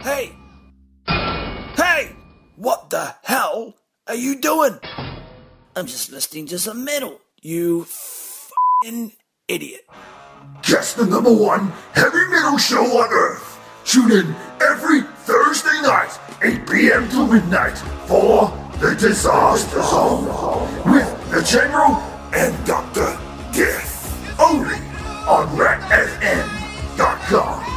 Hey! Hey! What the hell are you doing? I'm just listening to some metal, you f***ing idiot. Just the number one heavy metal show on Earth. Tune in every Thursday night, 8 p.m. to midnight, for The Disaster Zone with the General and Dr.